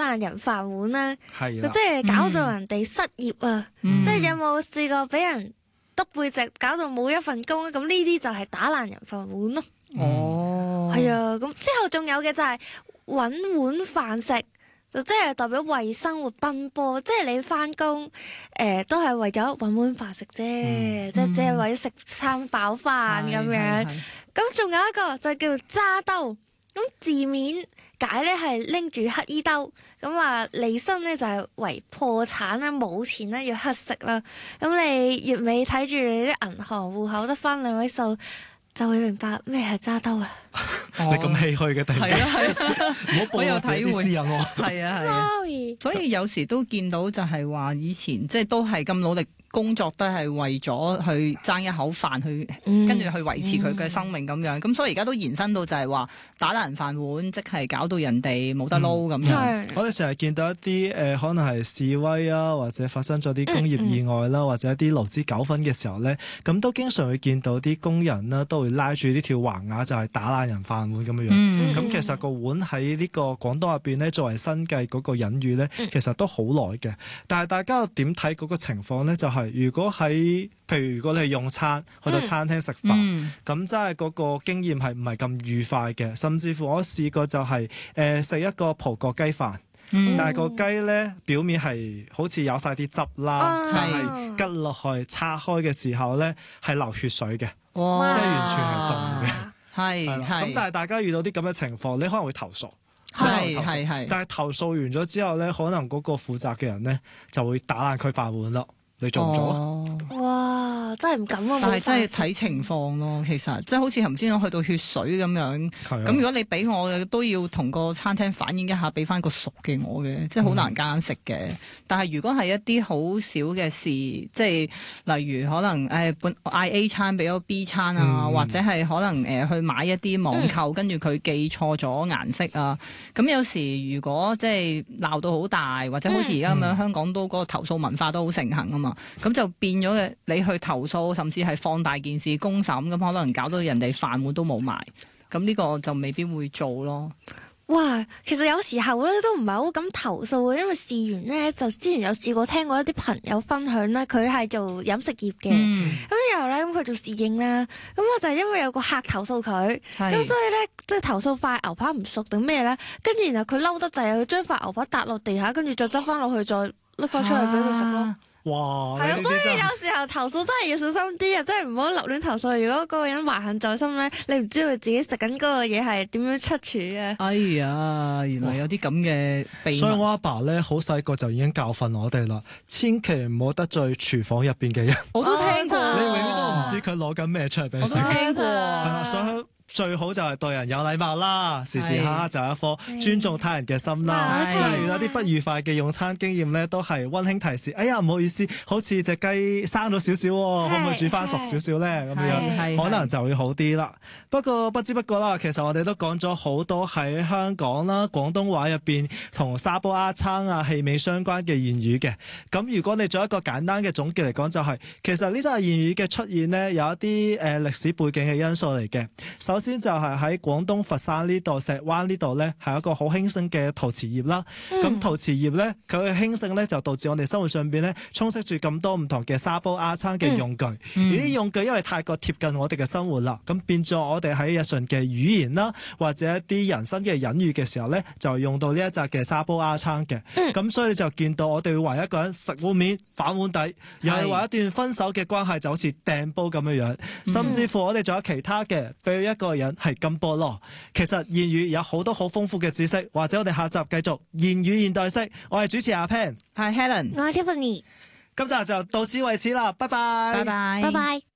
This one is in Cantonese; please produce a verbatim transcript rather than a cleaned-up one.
爛人飯碗啦， 係啦， 即係搞到人哋失業啊！ 嗯即係有冇試過俾人篤背脊，搞到冇一份工咧？咁呢啲就係打爛人飯碗咯。 哦， 係啊，咁之後仲有嘅就係揾碗飯食。就即係代表為生活奔波，即係你翻工誒都係為咗揾碗飯食啫， 嗯、 即係只係為咗食餐飽飯咁樣。咁仲有一個就叫揸兜，咁字面解咧係拎住乞衣兜，咁啊離身咧就係為破產啦，冇錢啦，要乞食啦。咁你月尾睇住你啲銀行戶口得翻兩位數，就會明白咩係揸兜啦。 你咁唏噓嘅，突然間，唔好暴露自己啲私隱喎。 係啊係啊，所以有時都見到就係話以前即係都係咁努力工作，都係為咗去爭一口飯，去跟住去維持佢嘅生命咁樣。咁、嗯、所以而家都延伸到就係話打爛人飯碗，即係搞到人哋冇得撈咁樣。 嗯、 我哋成日見到一啲誒、呃，可能係示威啊，或者發生咗啲工業意外啦，嗯嗯、或者一啲勞資糾紛嘅時候咧，咁都經常會見到啲工人啦，都會拉住呢條橫額，就係打爛人飯碗咁樣樣。咁、嗯、其實個碗喺呢個廣東入邊咧，作為生計嗰個隱喻咧，其實都好耐嘅。但係大家點睇嗰個情況咧？就係、是、如果喺譬如如果你係用餐去到餐廳食飯，咁、嗯、真係嗰個經驗係唔係咁愉快嘅？甚至乎我試過就係誒食一個葡國雞飯。嗯、但係個雞咧表面係好似有晒啲汁啦，哦、但係吉落去拆開嘅時候咧係流血水嘅， 哇即係完全係凍嘅。 係係咁，但係大家遇到啲咁嘅情況，你可能會投訴， 係係係。 但係投訴完咗之後咧，可能嗰個負責嘅人咧就會打爛佢飯碗咯。你做唔做啊？ 哦、 哇！真係唔敢啊！ 但係真係睇情況咯，其實即係好似頭先我去到血水咁樣。咁的如果你俾我，都要同個餐廳反映一下，俾翻個熟嘅我嘅，即係好難揀食嘅。嗯、但係如果係一啲好少嘅事，即係例如可能誒本嗌 A 餐俾咗 B 餐啊，嗯、或者係可能誒、呃、去買一啲網購，嗯、跟住佢記錯咗顏色啊。咁有時如果即係鬧到好大，或者好似而家咁樣，嗯、香港都嗰個投訴文化都好盛行啊嘛。咁就變咗嘅，你去投訴，甚至係放大件事公審，咁可能搞到人哋飯碗都冇埋，咁呢個就未必會做咯。 哇，其實有時候咧都唔係好敢投訴嘅，因為試完咧就之前有試過聽過一啲朋友分享啦，佢係做飲食業嘅，咁、嗯、然後咧咁佢做侍應啦，咁我就係因為有個客投訴佢，咁是所以咧即係投訴塊牛扒唔熟定咩咧，跟住然後佢嬲得滯，佢將塊牛扒揼落地下，跟住再執翻落去，再拎翻出嚟俾佢食咯。啊哇！ 係啊，所以有時候投訴真係要小心啲啊，真係唔好立亂投訴。如果嗰個人懷恨在心咧，你唔知道自己食緊嗰個嘢係點樣出處嘅。 哎呀，原來有啲咁嘅秘密。 所以我阿爸咧好細個就已經教訓我哋啦，千祈唔好得罪廚房入邊嘅人。 我都聽過， 你永遠都唔知佢攞緊咩出嚟俾你食。 我都聽過， 係啦，所以最好就係對人有禮貌啦，時時刻刻就有一顆尊重他人嘅心啦。即係有啲不愉快嘅用餐經驗咧，都係溫馨提示。哎呀，唔好意思，好似隻雞生咗少少喎，可唔可以煮翻熟少少咧？咁樣可能就會好啲啦。不過不知不覺啦，其實我哋都講咗好多喺香港啦、廣東話入邊同沙煲罌罉啊、氣味相關嘅言語嘅。咁如果你做一個簡單嘅總結嚟講，就係、是、其實呢種言語嘅出現呢，有一啲誒、呃、歷史背景嘅因素嚟嘅。首先就係喺廣東佛山呢度、石灣呢度呢，係一個好興盛嘅陶瓷業啦。咁、嗯、陶瓷業呢，佢嘅興盛呢，就導致我哋生活上邊呢，充斥住咁多唔同嘅沙煲罌罉嘅用具。嗯、而啲用具因為太過貼近我哋嘅生活啦，咁變咗我哋喺日常嘅語言啦，或者一啲人生嘅隱喻嘅時候呢，就用到呢一隻嘅沙煲罌罉嘅。咁、嗯、所以你就見到我哋會為一個人食碗面反碗底，又係話一段分手嘅關係就好似掟煲咁樣樣。嗯、甚至乎我哋仲有其他嘅，比如一個人係金菠蘿。其實言語有好多好豐富嘅知識，或者我哋下集繼續言語現代式。我係主持阿 Pan， 係 Helen， 我係 Tiffany， 今集就到此為止啦，拜拜， 拜拜， 拜拜。